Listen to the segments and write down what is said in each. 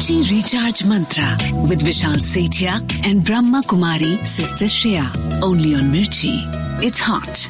Mirchi Recharge Mantra with Vishal Sethia and Brahma Kumari Sister Shreya. Only on Mirchi. It's hot.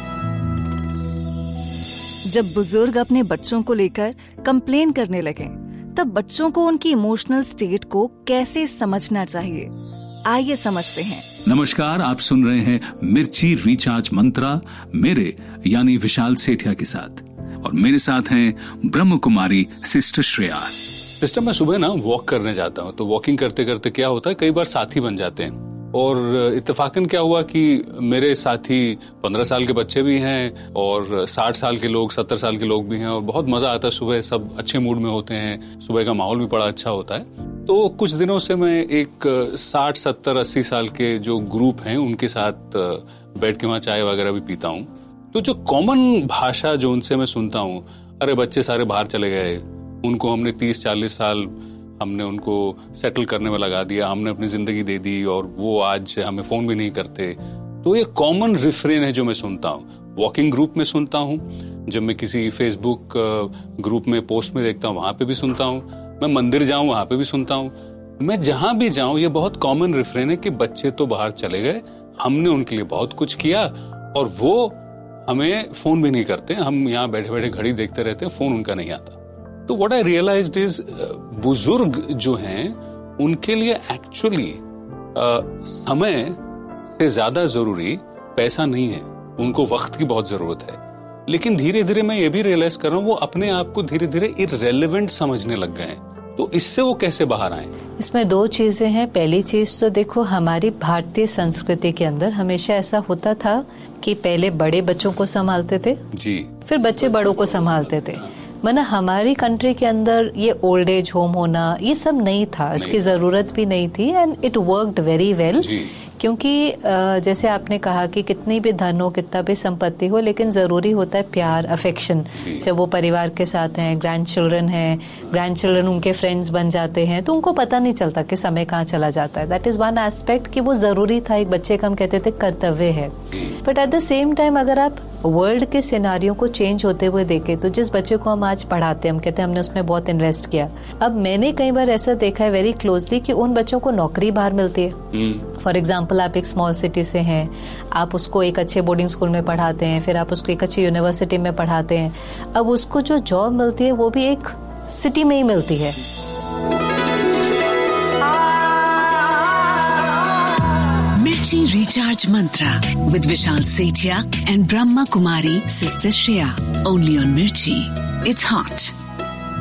जब बुजुर्ग अपने बच्चों को लेकर कंप्लेन करने लगे, तब बच्चों को उनकी इमोशनल स्टेट को कैसे समझना चाहिए, आइए समझते हैं। नमस्कार, आप सुन रहे हैं मिर्ची रिचार्ज मंत्रा मेरे यानी विशाल सेठिया के साथ, और मेरे साथ हैं ब्रह्म कुमारी सिस्टर श्रेया। सिस्टर, मैं सुबह ना वॉक करने जाता हूँ, तो वॉकिंग करते करते क्या होता है, कई बार साथी बन जाते हैं। और इत्तेफाकन क्या हुआ कि मेरे साथी 15 साल के बच्चे भी हैं और 60 साल के लोग, 70 साल के लोग भी हैं, और बहुत मजा आता है। सुबह सब अच्छे मूड में होते हैं, सुबह का माहौल भी बड़ा अच्छा होता है। तो कुछ दिनों से मैं एक 60, 70, 80 साल के जो ग्रुप हैं उनके साथ बैठ के वहाँ चाय वगैरह भी पीता हूँ। तो जो कॉमन भाषा जो उनसे मैं सुनता हूँ, अरे बच्चे सारे बाहर चले गए, उनको हमने 30-40 साल हमने उनको सेटल करने में लगा दिया, हमने अपनी जिंदगी दे दी और वो आज हमें फोन भी नहीं करते। तो ये कॉमन रिफ्रेन है जो मैं सुनता हूँ। वॉकिंग ग्रुप में सुनता हूँ, जब मैं किसी फेसबुक ग्रुप में पोस्ट में देखता हूँ वहां पे भी सुनता हूँ, मैं मंदिर जाऊं वहां पे भी सुनता हूँ, मैं जहां भी जाऊं ये बहुत कॉमन रिफ्रेन है कि बच्चे तो बाहर चले गए, हमने उनके लिए बहुत कुछ किया और वो हमें फोन भी नहीं करते, हम यहाँ बैठे बैठे घड़ी देखते रहते हैं, फोन उनका नहीं आता। तो व्हाट आई रियलाइज्ड इज बुजुर्ग जो हैं उनके लिए एक्चुअली समय से ज्यादा जरूरी पैसा नहीं है, उनको वक्त की बहुत जरूरत है। लेकिन धीरे धीरे मैं ये भी रियलाइज कर रहा हूँ वो अपने आप को धीरे धीरे इररेलेवेंट समझने लग गए हैं। तो इससे वो कैसे बाहर आए? इसमें दो चीजें हैं। पहली चीज तो देखो, हमारी भारतीय संस्कृति के अंदर हमेशा ऐसा होता था कि पहले बड़े बच्चों को संभालते थे जी, फिर बच्चे बड़ों को संभालते थे। माना हमारी कंट्री के अंदर ये ओल्ड एज होम होना ये सब नहीं था, इसकी जरूरत भी नहीं थी, and it worked very well. क्योंकि जैसे आपने कहा कि कितनी भी धन हो, कितना भी संपत्ति हो, लेकिन जरूरी होता है प्यार, अफेक्शन। जब वो परिवार के साथ हैं, ग्रैंड चिल्ड्रन हैं, ग्रैंड चिल्ड्रन उनके फ्रेंड्स बन जाते हैं, तो उनको पता नहीं चलता कि समय कहाँ चला जाता है। दैट इज वन एस्पेक्ट कि वो जरूरी था, एक बच्चे का हम कहते थे कर्तव्य है। But at the same time अगर आप वर्ल्ड के सिनारियों को चेंज होते हुए देखें, तो जिस बच्चे को हम आज पढ़ाते हैं, हम कहते हैं हमने उसमें बहुत इन्वेस्ट किया। अब मैंने कई बार ऐसा देखा है वेरी क्लोजली कि उन बच्चों को नौकरी बाहर मिलती है। फॉर एग्जाम्पल, आप एक स्मॉल सिटी से हैं, आप उसको एक अच्छे बोर्डिंग स्कूल में पढ़ाते हैं, फिर आप उसको एक अच्छी यूनिवर्सिटी में पढ़ाते हैं। अब उसको जो जॉब मिलती है वो भी एक सिटी में ही मिलती है। Mirchi Recharge Mantra with Vishal Sethia and Brahma Kumari Sister Shreya. Only on Mirchi. It's hot.